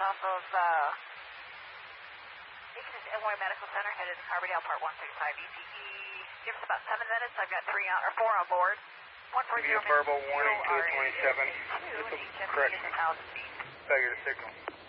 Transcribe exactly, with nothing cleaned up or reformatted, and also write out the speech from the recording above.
off of, uh, This is Illinois Medical Center, headed to Carbondale, Part one sixty-five E T E. Give us about seven minutes. I've got three on, or four on board. one forty. Give me a verbal warning to the twenty-seven. Correct. Failure to signal.